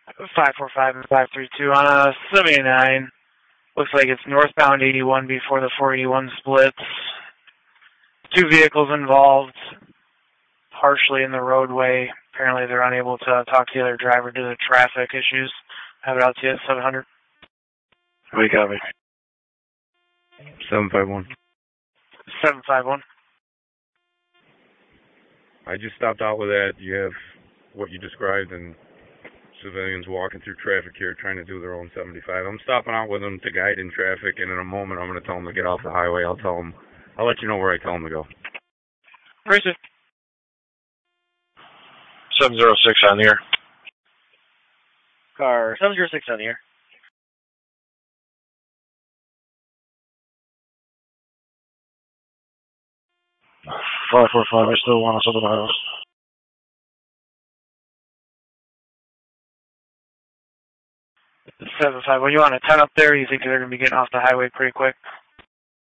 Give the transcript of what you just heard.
545 and 532 on a 79. Looks like it's northbound 81 before the 481 splits. Two vehicles involved, partially in the roadway. Apparently they're unable to talk to the other driver due to traffic issues. Have it out to you at 700. We copy. 751. 751. I just stopped out with that. You have what you described, and civilians walking through traffic here trying to do their own 75. I'm stopping out with them to guide in traffic, and in a moment I'm going to tell them to get off the highway. I'll let you know where I tell them to go. Raise it. 706 on the air. Car 706 on the air. Five, 4, 5, I still want us over the house. 751. You want a 10 up there? You think they're going to be getting off the highway pretty quick?